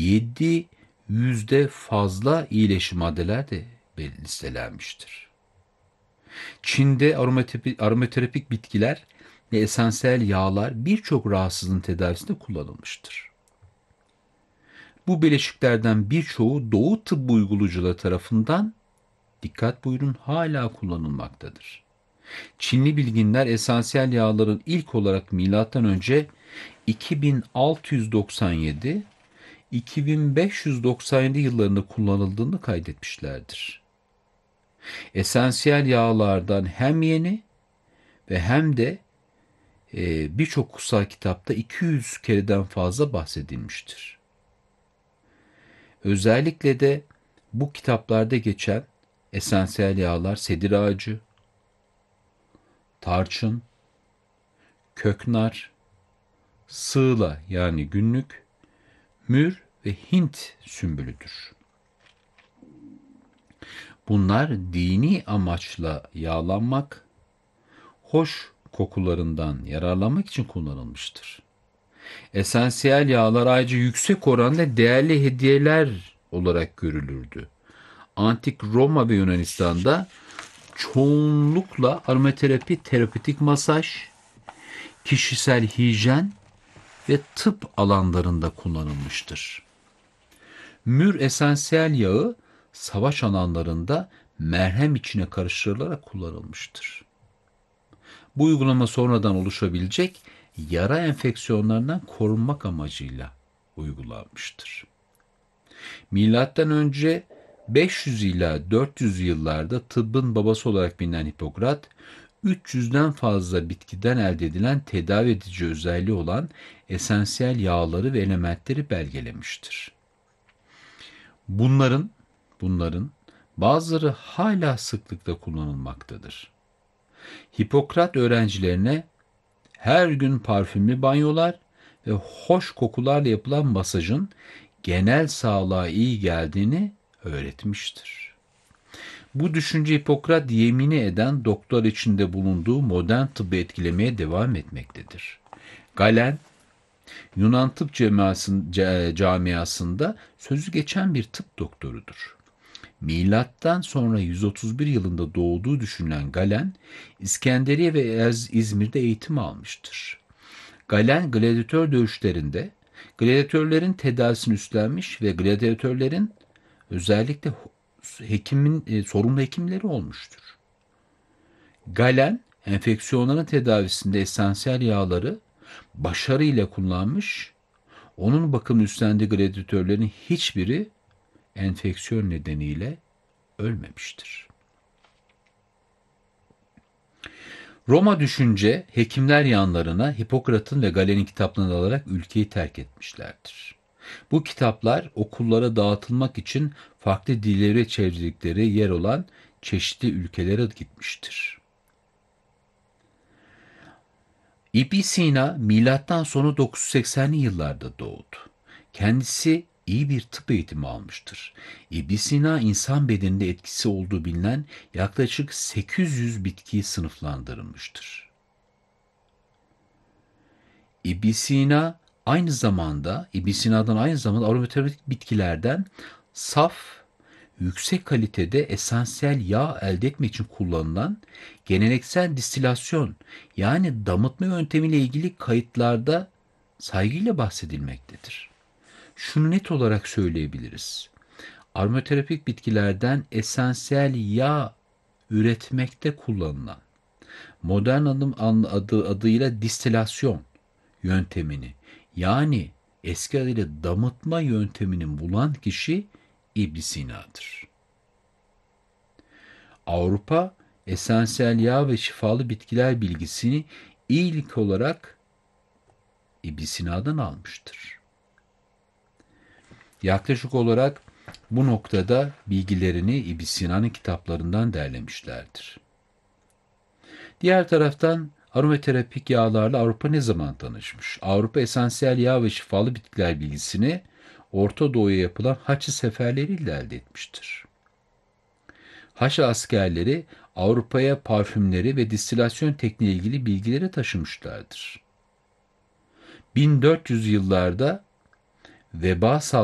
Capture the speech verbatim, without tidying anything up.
yedi yüzde fazla iyileşim maddeler de listelenmiştir. Çin'de aromaterapi, aromaterapik bitkiler ve esansiyel yağlar birçok rahatsızlığın tedavisinde kullanılmıştır. Bu bileşiklerden birçoğu Doğu tıbbı uygulamacıları tarafından, dikkat buyurun, hala kullanılmaktadır. Çinli bilginler esansiyel yağların ilk olarak milattan önce iki bin altı yüz doksan yedi iki bin beş yüz doksan yedi yıllarında kullanıldığını kaydetmişlerdir. Esansiyel yağlardan hem yeni ve hem de e, birçok kutsal kitapta iki yüz kereden fazla bahsedilmiştir. Özellikle de bu kitaplarda geçen esansiyel yağlar sedir ağacı, tarçın, köknar, sığla yani günlük, mür ve Hint sümbülüdür. Bunlar dini amaçla yağlanmak, hoş kokularından yararlanmak için kullanılmıştır. Esansiyel yağlar ayrıca yüksek oranda değerli hediyeler olarak görülürdü. Antik Roma ve Yunanistan'da çoğunlukla aromaterapi, terapötik masaj, kişisel hijyen ve tıp alanlarında kullanılmıştır. Mür esansiyel yağı savaş alanlarında merhem içine karıştırılarak kullanılmıştır. Bu uygulama sonradan oluşabilecek yara enfeksiyonlarından korunmak amacıyla uygulanmıştır. Milattan önce beş yüz ila dört yüz yıllarda tıbbın babası olarak bilinen Hipokrat, üç yüzden fazla bitkiden elde edilen tedavi edici özelliği olan esansiyel yağları ve elementleri belgelemiştir. Bunların bunların bazıları hala sıklıkla kullanılmaktadır. Hipokrat öğrencilerine her gün parfümlü banyolar ve hoş kokularla yapılan masajın genel sağlığa iyi geldiğini öğretmiştir. Bu düşünce Hipokrat yemini eden doktor içinde bulunduğu modern tıbbı etkilemeye devam etmektedir. Galen, Yunan tıp camiasında sözü geçen bir tıp doktorudur. Milattan sonra yüz otuz bir yılında doğduğu düşünülen Galen, İskenderiye ve İzmir'de eğitim almıştır. Galen, gladyatör dövüşlerinde gladyatörlerin tedavisini üstlenmiş ve gladyatörlerin özellikle hekimin e, sorumlu hekimleri olmuştur. Galen, enfeksiyonların tedavisinde esansiyel yağları başarıyla kullanmış, onun bakımını üstlendiği gladyatörlerin hiçbiri enfeksiyon nedeniyle ölmemiştir. Roma düşünce hekimler yanlarına Hipokrat'ın ve Galen'in kitaplarını alarak ülkeyi terk etmişlerdir. Bu kitaplar okullara dağıtılmak için farklı dilleri çevirdikleri yer olan çeşitli ülkelere gitmiştir. İbn Sina milattan sonra dokuz yüz seksenli yıllarda doğdu. Kendisi iyi bir tıp eğitimi almıştır. İbn Sina insan bedeninde etkisi olduğu bilinen yaklaşık sekiz yüz bitkiyi sınıflandırmıştır. İbn Sina aynı zamanda İbn Sina'dan aynı zamanda aromaterapik bitkilerden saf, yüksek kalitede esansiyel yağ elde etmek için kullanılan geleneksel distilasyon yani damıtma yöntemiyle ilgili kayıtlarda saygıyla bahsedilmektedir. Şunu net olarak söyleyebiliriz. Aromaterapik bitkilerden esansiyel yağ üretmekte kullanılan modern adım adı adıyla distilasyon yöntemini yani eski adıyla damıtma yöntemini bulan kişi İbn Sina'dır. Avrupa esansiyel yağ ve şifalı bitkiler bilgisini ilk olarak İbn Sina'dan almıştır. Yaklaşık olarak bu noktada bilgilerini İbn Sina'nın kitaplarından derlemişlerdir. Diğer taraftan aromaterapik yağlarla Avrupa ne zaman tanışmış? Avrupa esansiyel yağ ve şifalı bitkiler bilgisini Orta Doğu'ya yapılan Haçlı seferleriyle elde etmiştir. Haçlı askerleri Avrupa'ya parfümleri ve distilasyon tekniği ilgili bilgileri taşımışlardır. bin dört yüz yıllarda veba salgını